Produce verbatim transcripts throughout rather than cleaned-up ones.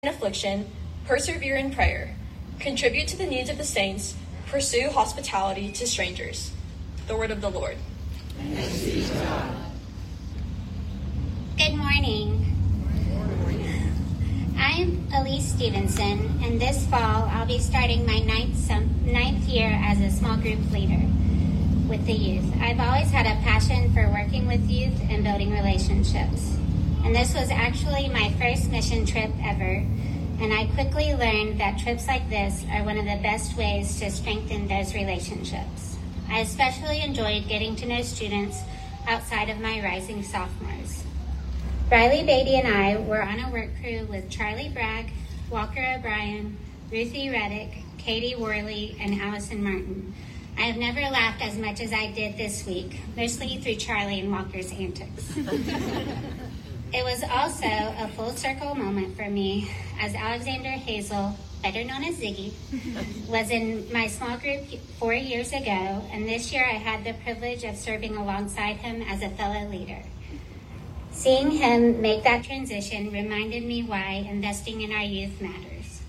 affliction, persevere in prayer, contribute to the needs of the saints, pursue hospitality to strangers. The word of the Lord. Thanks be to God. Good morning. I'm Elise Stevenson, and this fall I'll be starting my ninth, sem- ninth year as a small group leader with the youth. I've always had a passion for working with youth and building relationships. And this was actually my first mission trip ever, and I quickly learned that trips like this are one of the best ways to strengthen those relationships. I especially enjoyed getting to know students outside of my rising sophomores. Riley Beatty and I were on a work crew with Charlie Bragg, Walker O'Brien, Ruthie Reddick, Katie Worley, and Allison Martin. I have never laughed as much as I did this week, mostly through Charlie and Walker's antics. It was also a full circle moment for me as Alexander Hazel, better known as Ziggy, was in my small group four years ago, and this year I had the privilege of serving alongside him as a fellow leader. Seeing him make that transition reminded me why investing in our youth matters.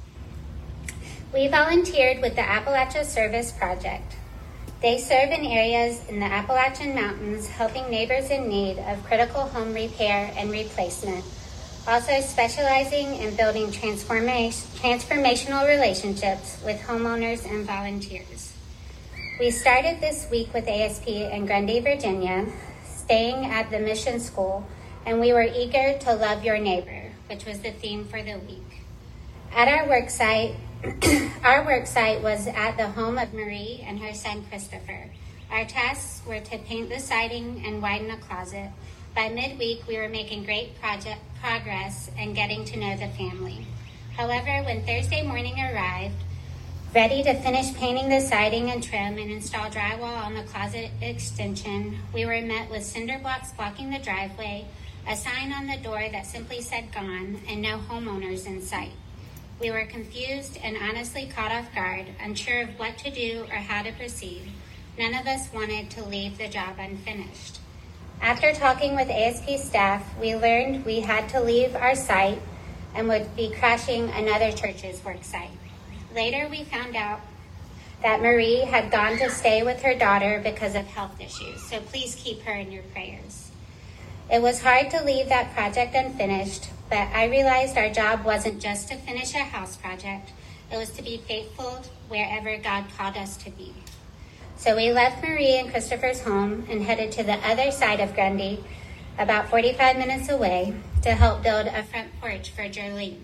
We volunteered with the Appalachia Service Project. They serve in areas in the Appalachian Mountains, helping neighbors in need of critical home repair and replacement, also specializing in building transforma- transformational relationships with homeowners and volunteers. We started this week with A S P in Grundy, Virginia, staying at the mission school, and we were eager to love your neighbor, which was the theme for the week. At our work site, Our work site was at the home of Marie and her son Christopher. Our tasks were to paint the siding and widen a closet. By midweek, we were making great project progress and getting to know the family. However, when Thursday morning arrived, ready to finish painting the siding and trim and install drywall on the closet extension, we were met with cinder blocks blocking the driveway, a sign on the door that simply said gone, and no homeowners in sight. We were confused and honestly caught off guard, unsure of what to do or how to proceed. None of us wanted to leave the job unfinished. After talking with A S P staff, we learned we had to leave our site and would be crashing another church's work site. Later, we found out that Marie had gone to stay with her daughter because of health issues, so please keep her in your prayers. It was hard to leave that project unfinished, but I realized our job wasn't just to finish a house project. It was to be faithful wherever God called us to be. So we left Marie and Christopher's home and headed to the other side of Grundy, about forty-five minutes away, to help build a front porch for Jolene.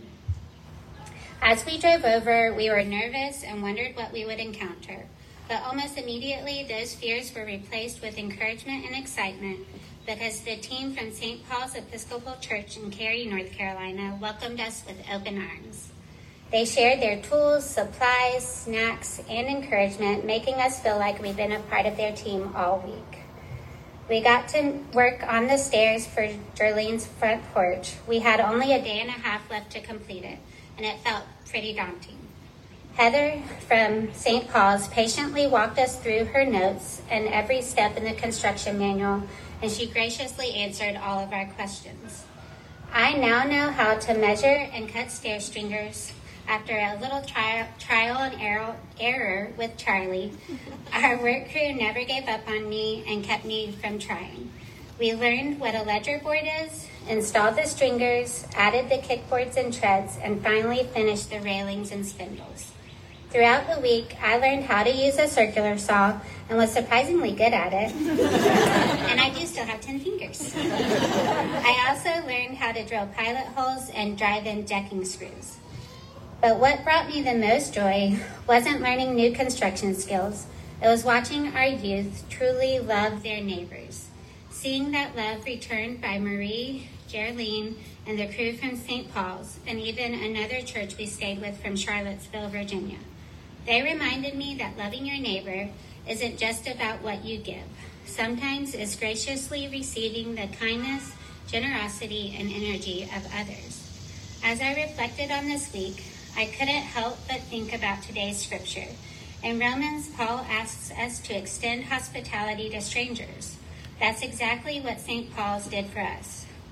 As we drove over, we were nervous and wondered what we would encounter. But almost immediately, those fears were replaced with encouragement and excitement because the team from Saint Paul's Episcopal Church in Cary, North Carolina, welcomed us with open arms. They shared their tools, supplies, snacks, and encouragement, making us feel like we've been a part of their team all week. We got to work on the stairs for Jolene's front porch. We had only a day and a half left to complete it, and it felt pretty daunting. Heather from Saint Paul's patiently walked us through her notes and every step in the construction manual, and she graciously answered all of our questions. I now know how to measure and cut stair stringers after a little trial, trial and error, error with Charlie. Our work crew never gave up on me and kept me from trying. We learned what a ledger board is, installed the stringers, added the kickboards and treads, and finally finished the railings and spindles. Throughout the week, I learned how to use a circular saw and was surprisingly good at it. And I do still have ten fingers. I also learned how to drill pilot holes and drive-in decking screws. But what brought me the most joy wasn't learning new construction skills. It was watching our youth truly love their neighbors. Seeing that love returned by Marie, Geraldine, and the crew from Saint Paul's, and even another church we stayed with from Charlottesville, Virginia. They reminded me that loving your neighbor isn't just about what you give. Sometimes it's graciously receiving the kindness, generosity, and energy of others. As I reflected on this week, I couldn't help but think about today's scripture. In Romans, Paul asks us to extend hospitality to strangers. That's exactly what Saint Paul's did for us.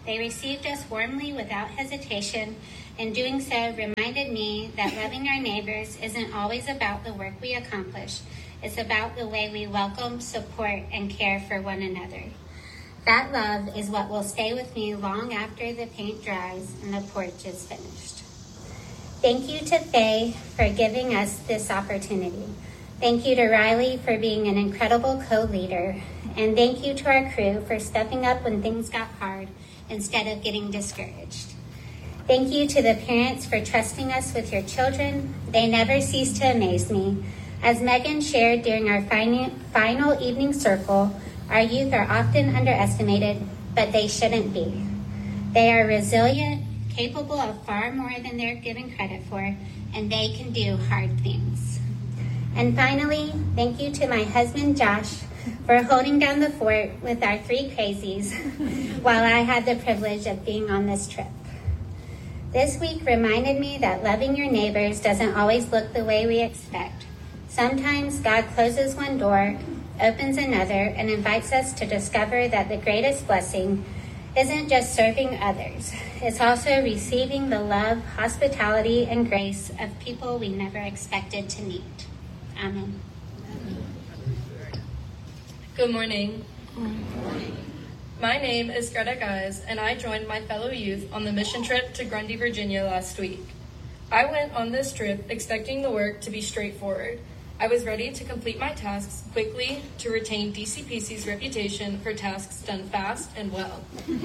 They received us warmly without hesitation, and doing so reminded me that loving our neighbors isn't always about the work we accomplish. It's about the way we welcome, support, and care for one another. That love is what will stay with me long after the paint dries and the porch is finished. Thank you to Faye for giving us this opportunity. Thank you to Riley for being an incredible co-leader. And thank you to our crew for stepping up when things got hard instead of getting discouraged. Thank you to the parents for trusting us with your children. They never cease to amaze me. As Megan shared during our final evening circle, our youth are often underestimated, but they shouldn't be. They are resilient, capable of far more than they're given credit for, and they can do hard things. And finally, thank you to my husband, Josh, for holding down the fort with our three crazies while I had the privilege of being on this trip. This week reminded me that loving your neighbors doesn't always look the way we expect. Sometimes God closes one door, opens another, and invites us to discover that the greatest blessing isn't just serving others. It's also receiving the love, hospitality, and grace of people we never expected to meet. Amen. Good morning. Good morning. My name is Greta Guys, and I joined my fellow youth on the mission trip to Grundy, Virginia last week. I went on this trip expecting the work to be straightforward. I was ready to complete my tasks quickly to retain D C P C's reputation for tasks done fast and well.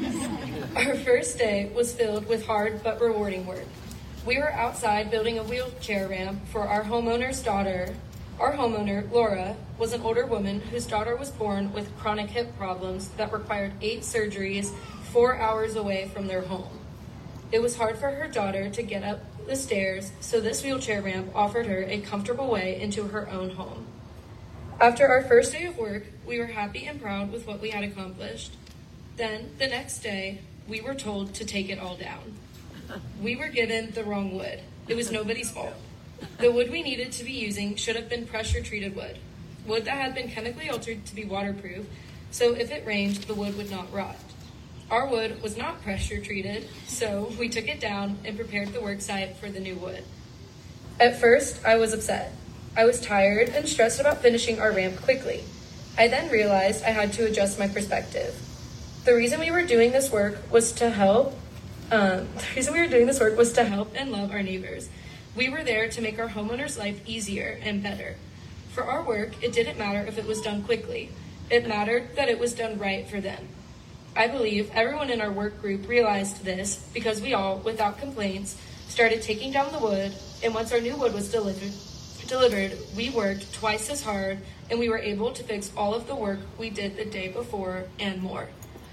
Our first day was filled with hard but rewarding work. We were outside building a wheelchair ramp for our homeowner's daughter. Our homeowner, Laura, was an older woman whose daughter was born with chronic hip problems that required eight surgeries four hours away from their home. It was hard for her daughter to get up the stairs, so this wheelchair ramp offered her a comfortable way into her own home. After our first day of work, we were happy and proud with what we had accomplished. Then, the next day, we were told to take it all down. We were given the wrong wood. It was nobody's fault. The wood we needed to be using should have been pressure-treated wood, wood that had been chemically altered to be waterproof, so if it rained, the wood would not rot. Our wood was not pressure-treated, so we took it down and prepared the work site for the new wood. At first, I was upset. I was tired and stressed about finishing our ramp quickly. I then realized I had to adjust my perspective. The reason we were doing this work was to help. Um, the reason we were doing this work was to help and love our neighbors. We were there to make our homeowners' life easier and better. For our work, it didn't matter if it was done quickly. It mattered that it was done right for them. I believe everyone in our work group realized this because we all, without complaints, started taking down the wood, and once our new wood was delivered, delivered, we worked twice as hard, and we were able to fix all of the work we did the day before and more.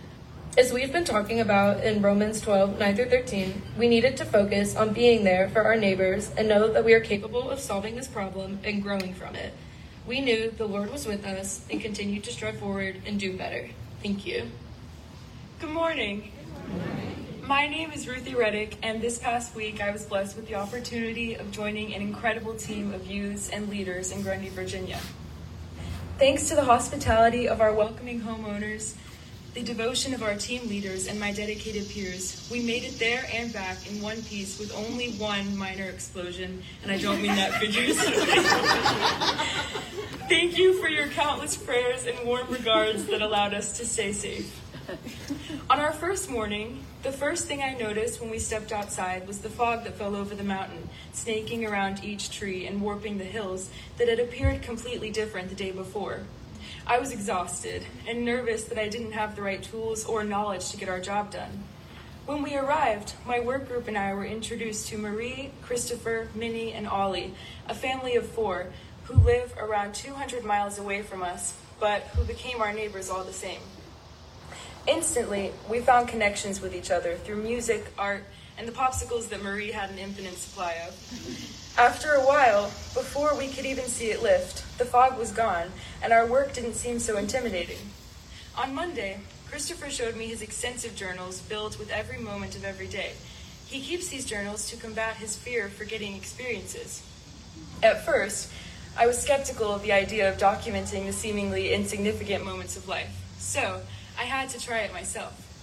As we've been talking about in Romans twelve, nine through thirteen, we needed to focus on being there for our neighbors and know that we are capable of solving this problem and growing from it. We knew the Lord was with us and continued to strive forward and do better. Thank you. Good morning. Good morning. My name is Ruthie Reddick, and this past week I was blessed with the opportunity of joining an incredible team of youths and leaders in Grundy, Virginia. Thanks to the hospitality of our welcoming homeowners, the devotion of our team leaders, and my dedicated peers, we made it there and back in one piece with only one minor explosion, and I don't mean that figuratively. Thank you for your countless prayers and warm regards that allowed us to stay safe. On our first morning, the first thing I noticed when we stepped outside was the fog that fell over the mountain, snaking around each tree and warping the hills that had appeared completely different the day before. I was exhausted and nervous that I didn't have the right tools or knowledge to get our job done. When we arrived, my work group and I were introduced to Marie, Christopher, Minnie, and Ollie, a family of four who live around two hundred miles away from us, but who became our neighbors all the same. Instantly, we found connections with each other through music, art, and the popsicles that Marie had an infinite supply of. After a while, before we could even see it lift, the fog was gone, and our work didn't seem so intimidating. On Monday, Christopher showed me his extensive journals filled with every moment of every day. He keeps these journals to combat his fear of forgetting experiences. At first, I was skeptical of the idea of documenting the seemingly insignificant moments of life, so I had to try it myself.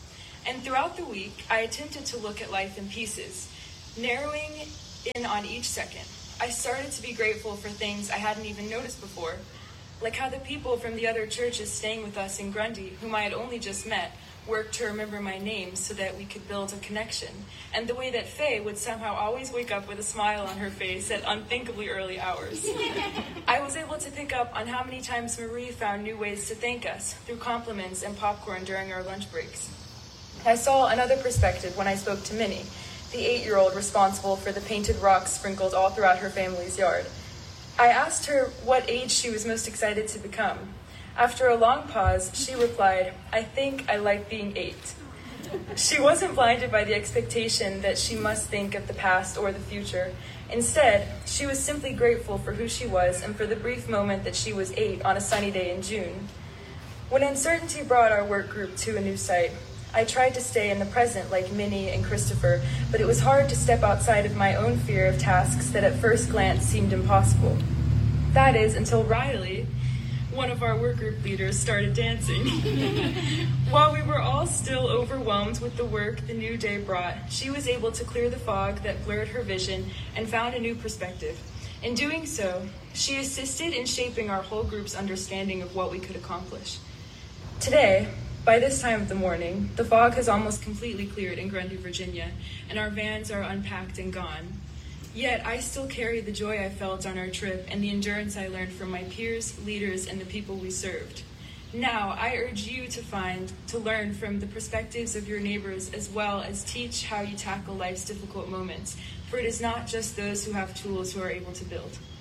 And throughout the week, I attempted to look at life in pieces, narrowing in on each second. I started to be grateful for things I hadn't even noticed before, like how the people from the other churches staying with us in Grundy, whom I had only just met, worked to remember my name so that we could build a connection, and the way that Faye would somehow always wake up with a smile on her face at unthinkably early hours. I was able to pick up on how many times Marie found new ways to thank us through compliments and popcorn during our lunch breaks. I saw another perspective when I spoke to Minnie, the eight-year-old responsible for the painted rocks sprinkled all throughout her family's yard. I asked her what age she was most excited to become. After a long pause, she replied, "I think I like being eight." She wasn't blinded by the expectation that she must think of the past or the future. Instead, she was simply grateful for who she was and for the brief moment that she was eight on a sunny day in June. When uncertainty brought our work group to a new site, I tried to stay in the present like Minnie and Christopher, but it was hard to step outside of my own fear of tasks that at first glance seemed impossible. That is, until Riley, one of our work group leaders, started dancing. While we were all still overwhelmed with the work the new day brought, she was able to clear the fog that blurred her vision and found a new perspective. In doing so, she assisted in shaping our whole group's understanding of what we could accomplish. Today, by this time of the morning, the fog has almost completely cleared in Grundy, Virginia, and our vans are unpacked and gone. Yet I still carry the joy I felt on our trip and the endurance I learned from my peers, leaders, and the people we served. Now, I urge you to find, to learn from the perspectives of your neighbors as well as teach how you tackle life's difficult moments, for it is not just those who have tools who are able to build.